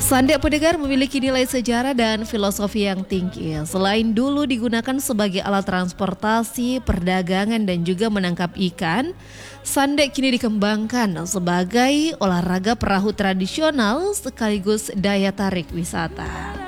Sandek pendengar memiliki nilai sejarah dan filosofi yang tinggi. Selain dulu digunakan sebagai alat transportasi, perdagangan dan juga menangkap ikan, sandek kini dikembangkan sebagai olahraga perahu tradisional sekaligus daya tarik wisata.